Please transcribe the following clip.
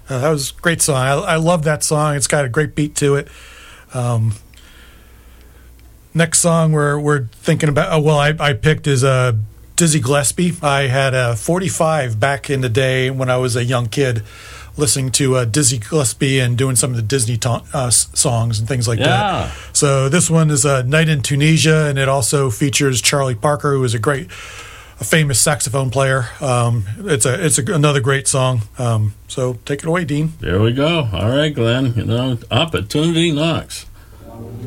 That was a great song. I love that song. It's got a great beat to it. Next song we're thinking about, I picked is Dizzy Gillespie. I had a 45 back in the day when I was a young kid, listening to Dizzy Gillespie and doing some of the Disney songs and things like that. So this one is Night in Tunisia, and it also features Charlie Parker, who is a famous saxophone player. It's another great song. So take it away, Dean. There we go. All right, Glenn. Opportunity knocks.